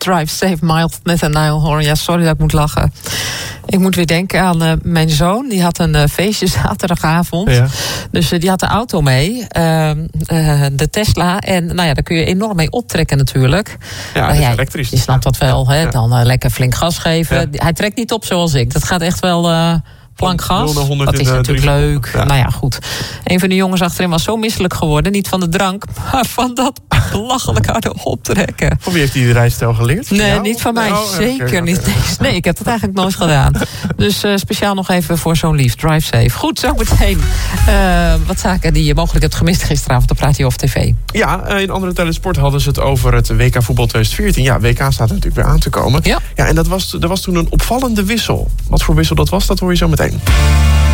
Drive Safe, Mild Nathaniel. Ja, sorry dat ik moet lachen. Ik moet weer denken aan mijn zoon. Die had een feestje zaterdagavond. Ja. Dus die had de auto mee. De Tesla. En nou ja, daar kun je enorm mee optrekken natuurlijk. Ja, dat is elektrisch. Je snapt dat wel. Hè? Dan lekker flink gas geven. Ja. Hij trekt niet op zoals ik. Dat gaat echt wel... plank gas, dat is natuurlijk leuk. Ja. Nou ja, goed. Een van de jongens achterin was zo misselijk geworden. Niet van de drank, maar van dat belachelijk harde optrekken. Van wie heeft hij de rijstijl geleerd? Nee, niet van mij. Zeker niet. Nee, ik heb dat eigenlijk nooit gedaan. Dus speciaal nog even voor zo'n lief. Drive safe. Goed, zo meteen. Wat zaken die je mogelijk hebt gemist gisteravond op Radio of TV? Ja, in Andere Tijden Sport hadden ze het over het WK voetbal 2014. Ja, WK staat natuurlijk weer aan te komen. Ja, en er was toen een opvallende wissel. Wat voor wissel dat was, dat hoor je zo meteen.